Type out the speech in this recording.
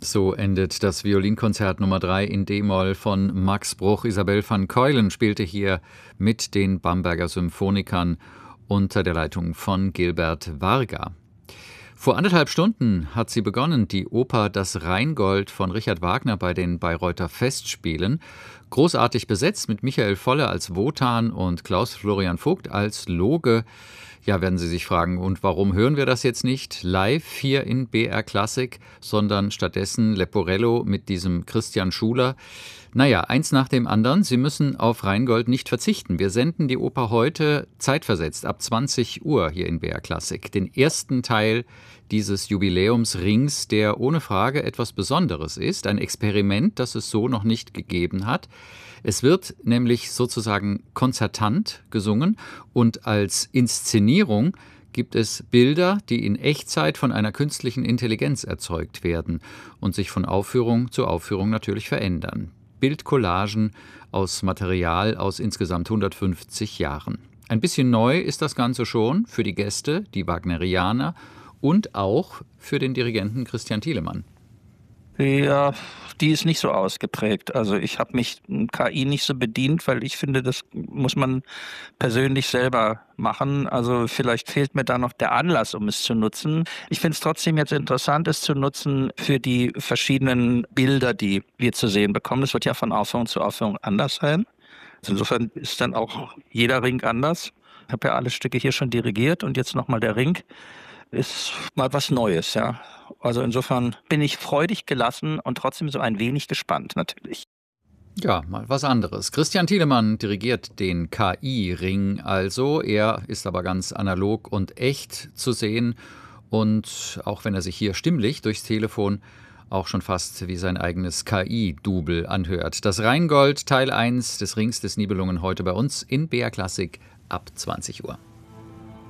So endet das Violinkonzert Nummer 3 in D-Moll von Max Bruch. Isabel van Keulen spielte hier mit den Bamberger Symphonikern unter der Leitung von Gilbert Varga. Vor 1,5 Stunden hat sie begonnen, die Oper Das Rheingold von Richard Wagner bei den Bayreuther Festspielen. Großartig besetzt mit Michael Volle als Wotan und Klaus Florian Vogt als Loge. Ja, werden Sie sich fragen, und warum hören wir das jetzt nicht live hier in BR Klassik, sondern stattdessen Leporello mit diesem Christian Schuler? Naja, eins nach dem anderen, Sie müssen auf Rheingold nicht verzichten. Wir senden die Oper heute zeitversetzt ab 20 Uhr hier in BR Klassik. Den ersten Teil dieses Jubiläumsrings, der ohne Frage etwas Besonderes ist, ein Experiment, das es so noch nicht gegeben hat. Es wird nämlich sozusagen konzertant gesungen und als Inszenierung gibt es Bilder, die in Echtzeit von einer künstlichen Intelligenz erzeugt werden und sich von Aufführung zu Aufführung natürlich verändern. Bildcollagen aus Material aus insgesamt 150 Jahren. Ein bisschen neu ist das Ganze schon für die Gäste, die Wagnerianer und auch für den Dirigenten Christian Thielemann. Ja, die ist nicht so ausgeprägt. Also ich habe mich KI nicht so bedient, weil ich finde, das muss man persönlich selber machen. Also vielleicht fehlt mir da noch der Anlass, um es zu nutzen. Ich finde es trotzdem jetzt interessant, es zu nutzen für die verschiedenen Bilder, die wir zu sehen bekommen. Das wird ja von Aufführung zu Aufführung anders sein. Also insofern ist dann auch jeder Ring anders. Ich habe ja alle Stücke hier schon dirigiert und jetzt nochmal der Ring. Ist mal was Neues, ja. Also insofern bin ich freudig gelassen und trotzdem so ein wenig gespannt, natürlich. Ja, mal was anderes. Christian Thielemann dirigiert den KI-Ring also. Er ist aber ganz analog und echt zu sehen. Und auch wenn er sich hier stimmlich durchs Telefon auch schon fast wie sein eigenes KI-Double anhört. Das Rheingold, Teil 1 des Rings des Nibelungen, heute bei uns in BR Klassik ab 20 Uhr.